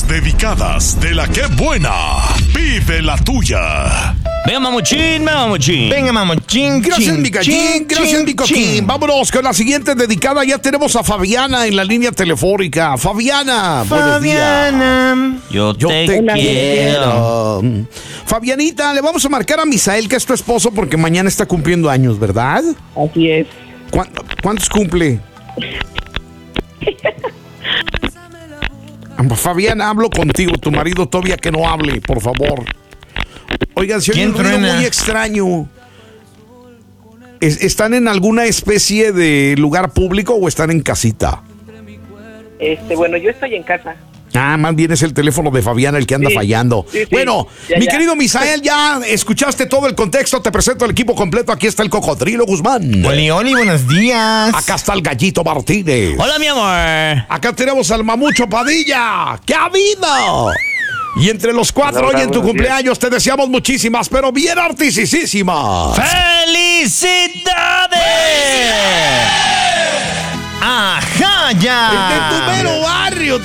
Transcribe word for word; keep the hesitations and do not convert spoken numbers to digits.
dedicadas de la que buena. Vive la tuya. Venga, mamuchín, venga, mamuchín. Venga, mamuchín. Gracias, mi cachín. Gracias, mi coquín. Vámonos con la siguiente dedicada. Ya tenemos a Fabiana en la línea telefónica. Fabiana, buenos días. Fabiana. Yo, Yo te, te quiero. quiero. Fabianita, le vamos a marcar a Misael, que es tu esposo, porque mañana está cumpliendo años, ¿verdad? Así es. ¿Cuán- ¿Cuántos cumple? Fabiana, hablo contigo, tu marido todavía que no hable, por favor. Oigan, se oye ¿Quién un ruido truena? muy extraño. Es- ¿Están en alguna especie de lugar público o están en casita? Este, bueno, yo estoy en casa. Ah, más bien es el teléfono de Fabiana el que anda Sí, fallando. sí, sí. Bueno, Ya, mi ya. querido Misael, ya escuchaste todo el contexto. Te presento el equipo completo. Aquí está el Cocodrilo Guzmán. Oli, Oli, buenos días. Acá está el Gallito Martínez. Hola, mi amor. Acá tenemos al Mamucho Padilla. ¿Qué ha habido? Y entre los cuatro, Hola, hoy en tu buenos cumpleaños te deseamos muchísimas, pero bien artisísimas. ¡Felicidades! Ajá, De tu ya. mero